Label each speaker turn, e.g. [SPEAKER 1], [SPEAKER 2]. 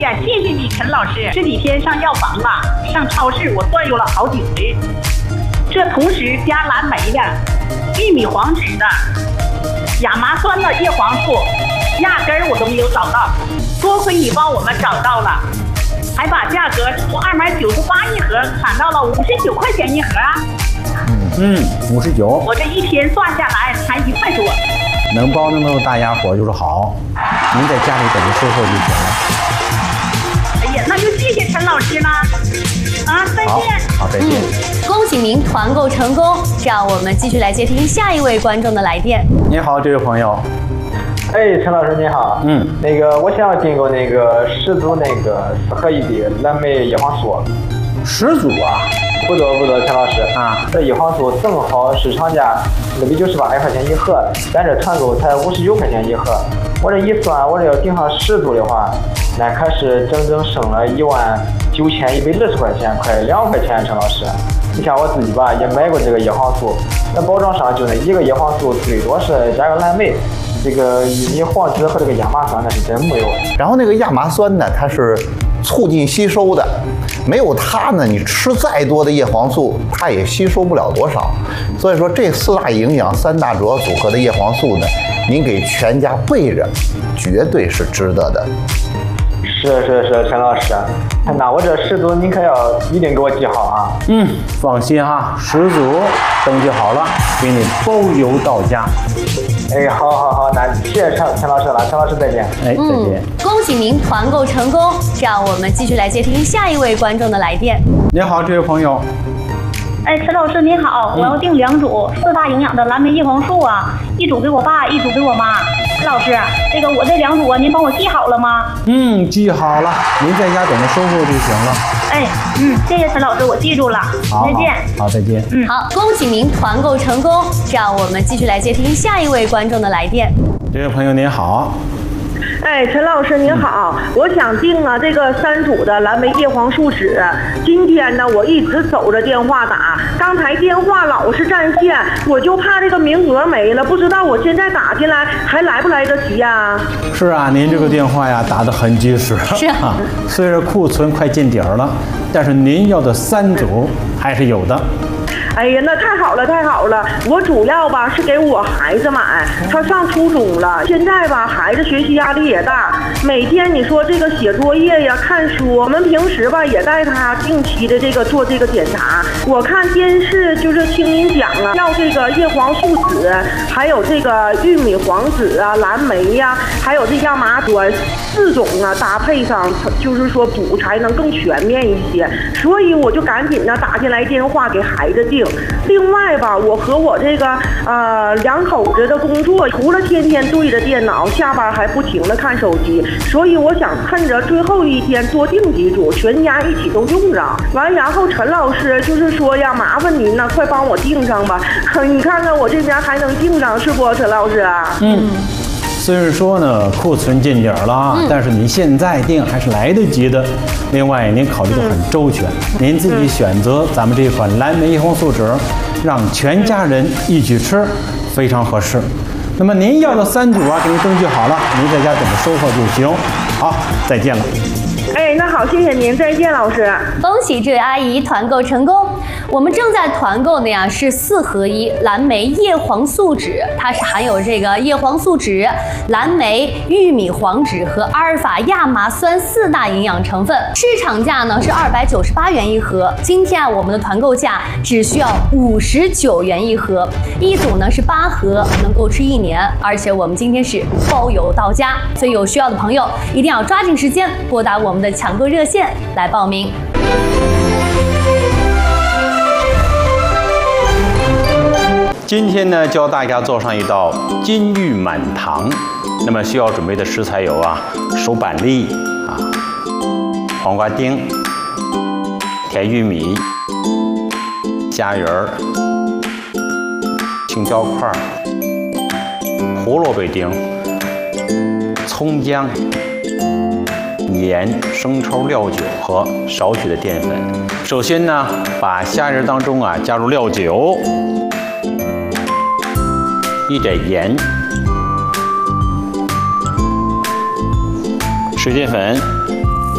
[SPEAKER 1] 呀，谢谢你，陈老师。这几天上药房了，上超市我转悠了好几回。这同时加蓝莓的、玉米黄酯的、亚麻酸的叶黄素，压根儿我都没有找到。多亏你帮我们找到了，还把价格从298一盒砍到了59块钱一盒啊。
[SPEAKER 2] 59。
[SPEAKER 1] 我这一天算下来才1块多。
[SPEAKER 2] 能帮助到大家伙就是好，您在家里等着收货就行了。
[SPEAKER 1] 哎呀，那就谢谢陈老师了。啊，再见。
[SPEAKER 2] 好，再见。
[SPEAKER 3] 恭喜您团购成功，让我们继续来接听下一位观众的来电。
[SPEAKER 2] 你好，这位朋友。
[SPEAKER 4] 哎，陈老师你好。那个我想订购那个10组那个4合1的蓝莓叶黄素。
[SPEAKER 2] 10组啊？
[SPEAKER 4] 不多，陈老师啊，这叶黄素正好市场价698块钱一盒，咱这团购才59块钱一盒。我这一算，我这要订上10组的话，那可是整整省了19160块钱，快2块钱。陈老师，你像我自己吧，也买过这个叶黄素，那包装上就那一个叶黄素，最多是加个蓝莓。这个玉米黄酯和这个亚麻酸那是真没有。
[SPEAKER 2] 然后那个亚麻酸呢，它是促进吸收的，没有它呢，你吃再多的叶黄素，它也吸收不了多少。所以说这4大营养、3大主要组合的叶黄素呢，您给全家备着，绝对是值得的。
[SPEAKER 4] 是，陈老师，那我这10组您可要一定给我记好啊。
[SPEAKER 2] 放心哈，10组登记好了，给你包邮到家。
[SPEAKER 4] 哎，好，那谢谢陈老师了，陈老师再见。
[SPEAKER 2] 哎，再见。
[SPEAKER 3] 恭喜您团购成功，让我们继续来接听下一位观众的来电。
[SPEAKER 2] 你好，这位朋友。
[SPEAKER 1] 哎，陈老师您好，我要订2组4大营养的蓝莓叶黄素啊，1组给我爸，1组给我妈。陈老师，这个我这2组啊，您帮我记好了吗？
[SPEAKER 2] 记好了，您在家等着收货就行了。
[SPEAKER 1] 哎，谢谢陈老师，我记住了。再见。
[SPEAKER 2] 好，再见。
[SPEAKER 3] 好，恭喜您团购成功，让我们继续来接听下一位观众的来电。
[SPEAKER 2] 这位朋友您好。
[SPEAKER 5] 哎，陈老师您好，我想订啊这个3组的蓝莓叶黄素酯。今天呢，我一直守着电话打，刚才电话老是占线，我就怕这个名额没了，不知道我现在打进来还来不来得及呀？
[SPEAKER 2] 是啊，您这个电话呀打得很及时。
[SPEAKER 3] 是啊，
[SPEAKER 2] 虽然库存快见底儿了，但是您要的3组还是有的。
[SPEAKER 5] 哎呀，那太好了！我主要吧是给我孩子买，他上初中了，现在吧孩子学习压力也大，每天你说这个写作业呀、看书，我们平时吧也带他定期的这个做这个检查。我看电视就是听您讲啊，要这个叶黄素酯，还有这个玉米黄酯啊、蓝莓呀，还有这亚麻酸4种啊搭配上，就是说补才能更全面一些。所以我就赶紧呢打进来电话给孩子订。另外吧，我和我这个2口子的工作，除了天天对着电脑，下班还不停的看手机，所以我想趁着最后一天多订几组，全家一起都用上。完，然后陈老师就是说呀，麻烦您呢，快帮我订上吧。你看看我这边还能订上是不，陈老师？
[SPEAKER 2] 虽然说呢库存见底儿了，但是您现在订还是来得及的。另外，您考虑得很周全，您自己选择咱们这款蓝莓叶黄素酯，让全家人一起吃，非常合适。那么您要的3组啊，给您登记好了，您在家等着收货就行。好，再见了。
[SPEAKER 5] 哎，那好，谢谢您，再见，老师。
[SPEAKER 3] 恭喜这位阿姨团购成功。我们正在团购的呀是4合1蓝莓叶黄素酯，它是含有这个叶黄素酯、蓝莓、玉米黄酯和阿尔法亚麻酸4大营养成分。市场价呢是298元一盒，今天啊我们的团购价只需要59元一盒，1组呢是8盒，能够吃1年，而且我们今天是包邮到家，所以有需要的朋友一定要抓紧时间拨打我们的抢购热线来报名。
[SPEAKER 2] 今天呢，教大家做上一道金玉满堂。那么需要准备的食材有啊，手板栗啊，黄瓜丁、甜玉米、虾仁儿、青椒块、胡萝卜丁、葱姜、盐、生抽、料酒和少许的淀粉。首先呢，把虾仁当中啊加入料酒。一点盐、水淀粉、